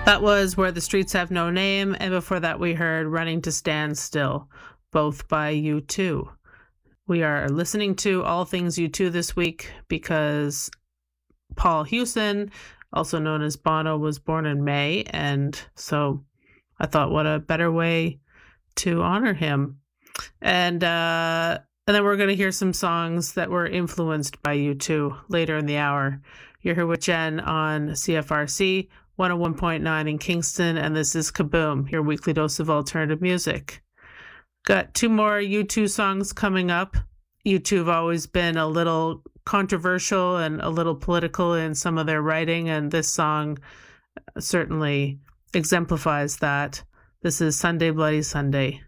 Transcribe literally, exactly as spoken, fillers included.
That was Where the Streets Have No Name, and before that we heard Running to Stand Still, both by U two. We are listening to all things U two this week because Paul Hewson, also known as Bono, was born in May, and so I thought what a better way to honor him. And uh, and then we're going to hear some songs that were influenced by U two later in the hour. You're here with Jen on C F R C one oh one point nine in Kingston, and this is Kaboom, your weekly dose of alternative music. Got two more U two songs coming up. U two have always been a little controversial and a little political in some of their writing, and this song certainly exemplifies that. This is Sunday Bloody Sunday.